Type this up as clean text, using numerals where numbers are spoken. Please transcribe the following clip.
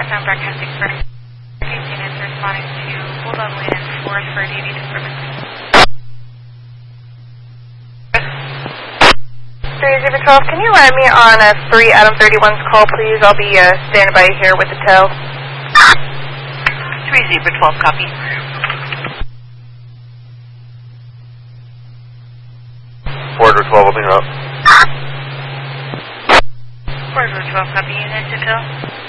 southbound broadcasting for units responding to Bulldog Lane and 4th for DD disturbances. 3012, can you land me on a 3 Adam 31's call, please? I'll be standing by here with the tow. 3012, copy. 412, opening up. 412, copy, unit to tow.